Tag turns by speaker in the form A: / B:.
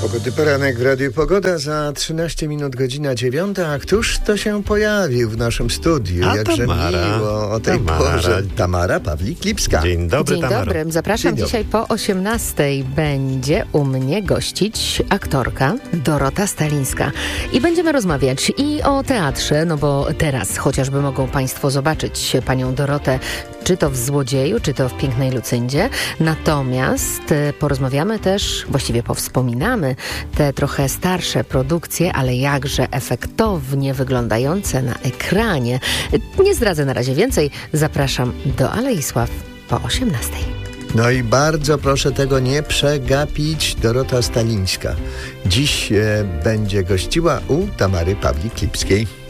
A: Pogody poranek w Radiu Pogoda za 13 minut, godzina 9. A któż to się pojawił w naszym studiu? Jakże miło o tej porze. Tamara Pawlik-Lipska.
B: Dzień dobry,
C: Dzień
B: Tamaro.
C: dobry. Zapraszam. Dzisiaj po 18:00 będzie u mnie gościć aktorka Dorota Stalińska. I będziemy rozmawiać i o teatrze, no bo teraz chociażby mogą Państwo zobaczyć panią Dorotę, czy to w Złodzieju, czy to w Pięknej Lucyndzie. Natomiast porozmawiamy też, właściwie powspominamy te trochę starsze produkcje, ale jakże efektownie wyglądające na ekranie. Nie zdradzę na razie więcej. Zapraszam do Alei Sław po 18:00.
A: No i bardzo proszę tego nie przegapić. Dorota Stalińska dziś będzie gościła u Tamary Pawlik-Lipskiej.